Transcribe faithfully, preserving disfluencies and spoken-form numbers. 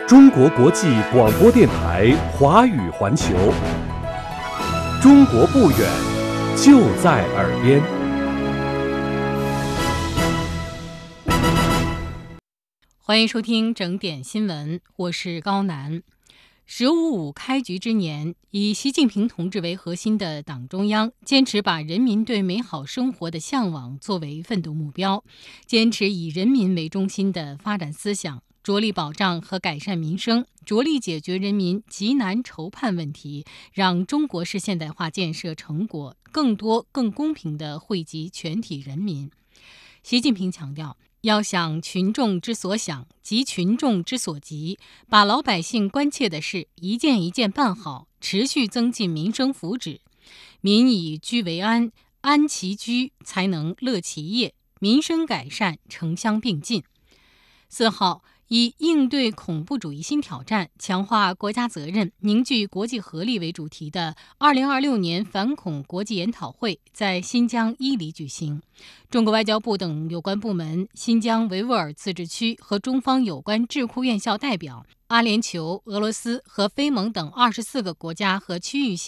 中国国际广播电台华语环球，中国不远，就在耳边。 欢迎收听整点新闻，我是高楠。十五五开局之年，以习近平同志为核心的党中央坚持把人民对美好生活的向往作为奋斗目标，坚持以人民为中心的发展思想，着力保障和改善民生，着力解决人民急难愁盼问题，让中国式现代化建设成果更多更公平地惠及全体人民。习近平强调，要想群众之所想，急群众之所急，把老百姓关切的事一件一件办好，持续增进民生福祉。民以居为安，安其居才能乐其业，民生改善城乡并进。四号，以应对恐怖主义新挑战，强化国家责任，凝聚国际合力为主题的二零二六年反恐国际研讨会在新疆伊犁举行。中国外交部等有关部门、新疆维吾尔自治区和中方有关智库院校代表、阿联酋、俄罗斯和非盟等二十四个国家和区域性